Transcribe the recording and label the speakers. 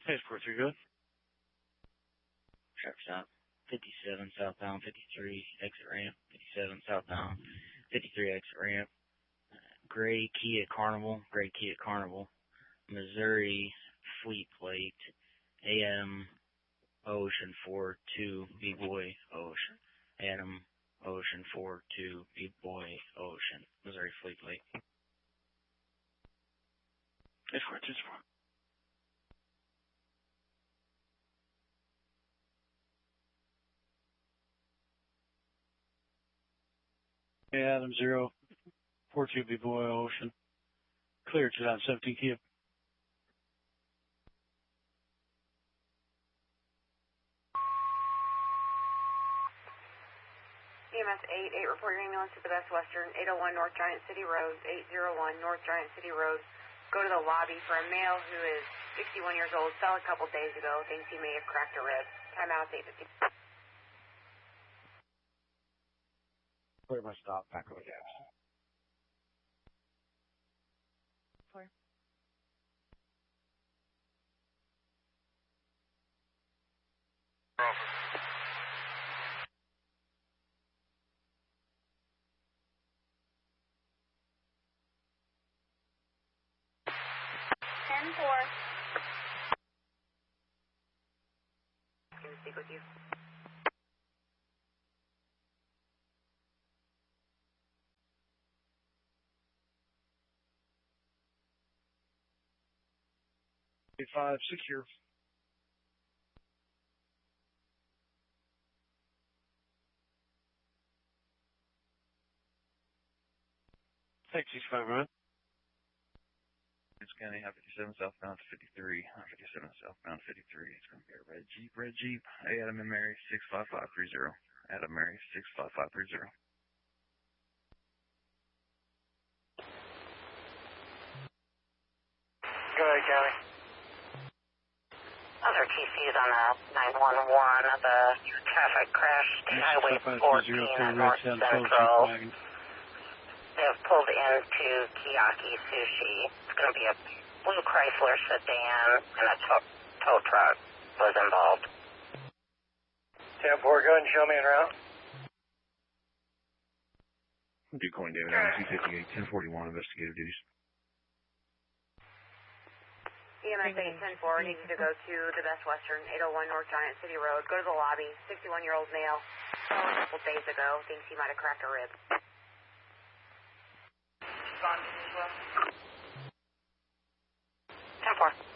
Speaker 1: Hey, 4-3, good.
Speaker 2: Traffic stop. 57 southbound, 53 exit ramp. 57 southbound, 53 exit ramp. Gray Kia Carnival. Missouri fleet plate. AM Ocean 42 B-Boy Ocean. Adam Ocean 42 B-Boy Ocean. Missouri fleet plate.
Speaker 1: Hey, 4-2, 4. Hey, Adam 042 B-Boy Ocean. Clear 2017 Kia.
Speaker 3: EMS 8 report your ambulance to the Best Western, 801 North Giant City Road, 801 North Giant City Road. Go to the lobby for a male who is 61 years old, fell a couple days ago, thinks he may have cracked a rib. Timeout 8:50.
Speaker 1: Clear my stop, back over gas.
Speaker 3: 4. 10-4. Can I speak with you?
Speaker 1: Hey, 5, secure. Taxi 5, right?
Speaker 4: It's County, 57 southbound 53, 57 southbound 53. It's going to be a red Jeep. Hey, Adam and Mary, 65530. Adam, Mary, 65530.
Speaker 5: Go ahead, County.
Speaker 6: Other TCs on the 911 of the traffic crash, Highway 14 on North Central. They have pulled into Kiyaki Sushi. It's going to be a blue Chrysler sedan and a tow truck was involved.
Speaker 5: 10-4, go ahead and show me en route.
Speaker 4: Decoy David, Adam 258, 1041, investigative duties.
Speaker 3: EMS 810-4 needs you to go to the Best Western, 801 North Giant City Road. Go to the lobby. 61-year-old male. Fell a couple days ago. Thinks he might have cracked a rib. 10-4.